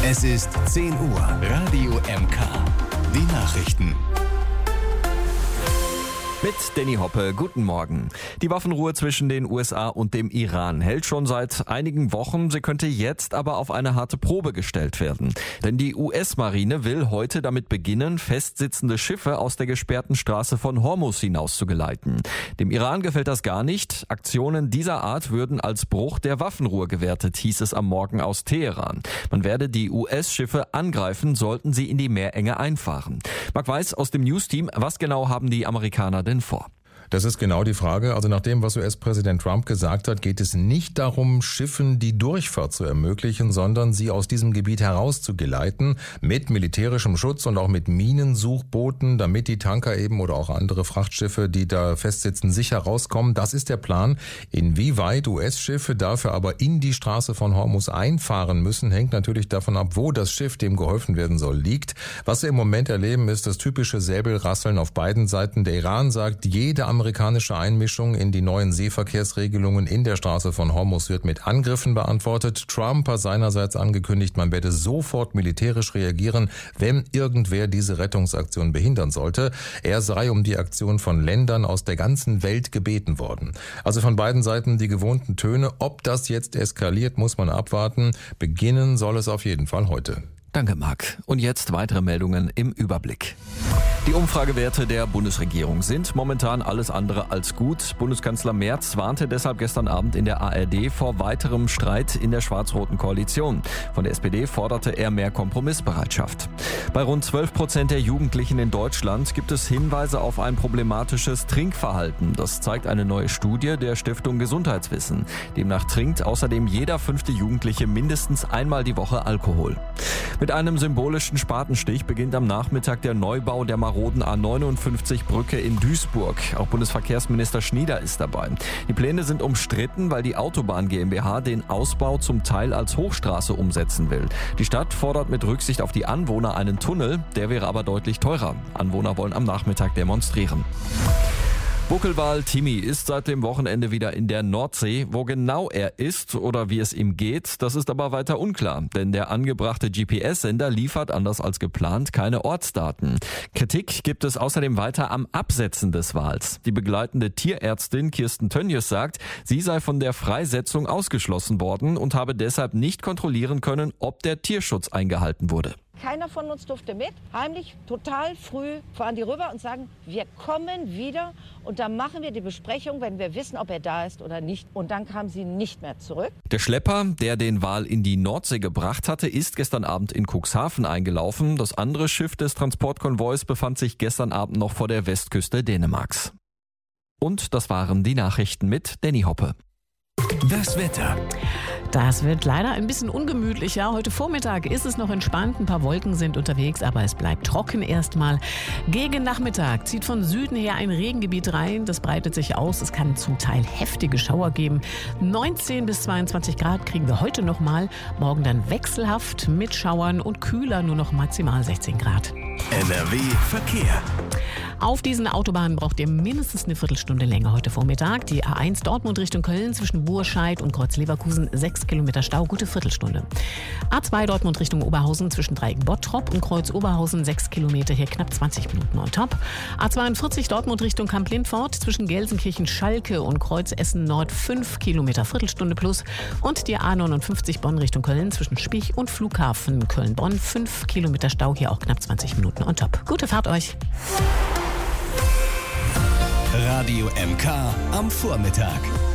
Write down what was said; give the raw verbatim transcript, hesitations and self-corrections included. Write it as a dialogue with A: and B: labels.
A: Es ist zehn Uhr. Radio M K. Die Nachrichten.
B: Mit Danny Hoppe, guten Morgen. Die Waffenruhe zwischen den U S A und dem Iran hält schon seit einigen Wochen. Sie könnte jetzt aber auf eine harte Probe gestellt werden. Denn die U S-Marine will heute damit beginnen, festsitzende Schiffe aus der gesperrten Straße von Hormuz hinauszugeleiten. Dem Iran gefällt das gar nicht. Aktionen dieser Art würden als Bruch der Waffenruhe gewertet, hieß es am Morgen aus Teheran. Man werde die U S-Schiffe angreifen, sollten sie in die Meerenge einfahren. Marc Weiß aus dem News-Team, was genau haben die Amerikaner denn vor?
C: Das ist genau die Frage. Also nach dem, was U S-Präsident Trump gesagt hat, geht es nicht darum, Schiffen die Durchfahrt zu ermöglichen, sondern sie aus diesem Gebiet herauszugeleiten mit militärischem Schutz und auch mit Minensuchbooten, damit die Tanker eben oder auch andere Frachtschiffe, die da festsitzen, sicher rauskommen. Das ist der Plan. Inwieweit U S-Schiffe dafür aber in die Straße von Hormuz einfahren müssen, hängt natürlich davon ab, wo das Schiff, dem geholfen werden soll, liegt. Was wir im Moment erleben, ist das typische Säbelrasseln auf beiden Seiten. Der Iran sagt, jede amerikanische Einmischung in die neuen Seeverkehrsregelungen in der Straße von Hormuz wird mit Angriffen beantwortet. Trump hat seinerseits angekündigt, man werde sofort militärisch reagieren, wenn irgendwer diese Rettungsaktion behindern sollte. Er sei um die Aktion von Ländern aus der ganzen Welt gebeten worden. Also von beiden Seiten die gewohnten Töne. Ob das jetzt eskaliert, muss man abwarten. Beginnen soll es auf jeden Fall heute.
B: Danke, Marc. Und jetzt weitere Meldungen im Überblick. Die Umfragewerte der Bundesregierung sind momentan alles andere als gut. Bundeskanzler Merz warnte deshalb gestern Abend in der A R D vor weiterem Streit in der schwarz-roten Koalition. Von der S P D forderte er mehr Kompromissbereitschaft. Bei rund zwölf Prozent der Jugendlichen in Deutschland gibt es Hinweise auf ein problematisches Trinkverhalten. Das zeigt eine neue Studie der Stiftung Gesundheitswissen. Demnach trinkt außerdem jeder fünfte Jugendliche mindestens einmal die Woche Alkohol. Mit einem symbolischen Spatenstich beginnt am Nachmittag der Neubau der maroden A neunundfünfzig Brücke in Duisburg. Auch Bundesverkehrsminister Schnieder ist dabei. Die Pläne sind umstritten, weil die Autobahn GmbH den Ausbau zum Teil als Hochstraße umsetzen will. Die Stadt fordert mit Rücksicht auf die Anwohner einen Tunnel, der wäre aber deutlich teurer. Anwohner wollen am Nachmittag demonstrieren. Buckelwal Timmy ist seit dem Wochenende wieder in der Nordsee. Wo genau er ist oder wie es ihm geht, das ist aber weiter unklar. Denn der angebrachte G P S-Sender liefert anders als geplant keine Ortsdaten. Kritik gibt es außerdem weiter am Absetzen des Wals. Die begleitende Tierärztin Kirsten Tönjes sagt, sie sei von der Freisetzung ausgeschlossen worden und habe deshalb nicht kontrollieren können, ob der Tierschutz eingehalten wurde.
D: Keiner von uns durfte mit. Heimlich, total früh fahren die rüber und sagen, wir kommen wieder und dann machen wir die Besprechung, wenn wir wissen, ob er da ist oder nicht. Und dann kam sie nicht mehr zurück.
B: Der Schlepper, der den Wal in die Nordsee gebracht hatte, ist gestern Abend in Cuxhaven eingelaufen. Das andere Schiff des Transportkonvois befand sich gestern Abend noch vor der Westküste Dänemarks. Und das waren die Nachrichten mit Danny Hoppe.
A: Das Wetter.
E: Das wird leider ein bisschen ungemütlicher. Heute Vormittag ist es noch entspannt, ein paar Wolken sind unterwegs, aber es bleibt trocken erstmal. Gegen Nachmittag zieht von Süden her ein Regengebiet rein, das breitet sich aus, es kann zum Teil heftige Schauer geben. neunzehn bis zweiundzwanzig Grad kriegen wir heute noch mal, morgen dann wechselhaft mit Schauern und kühler, nur noch maximal sechzehn Grad.
A: N R W Verkehr.
E: Auf diesen Autobahnen braucht ihr mindestens eine Viertelstunde länger heute Vormittag. Die A eins Dortmund Richtung Köln zwischen Burscheid und Kreuz-Leverkusen sechs Kilometer Stau, gute Viertelstunde. A zwei Dortmund Richtung Oberhausen zwischen Dreieck-Bottrop und Kreuz-Oberhausen sechs Kilometer, hier knapp zwanzig Minuten on top. A zweiundvierzig Dortmund Richtung Kamp-Lindfort zwischen Gelsenkirchen-Schalke und Kreuz-Essen-Nord fünf Kilometer, Viertelstunde plus. Und die A neunundfünfzig Bonn Richtung Köln zwischen Spich und Flughafen Köln-Bonn fünf Kilometer Stau, hier auch knapp zwanzig Minuten on top. Gute Fahrt euch!
A: Radio M K am Vormittag.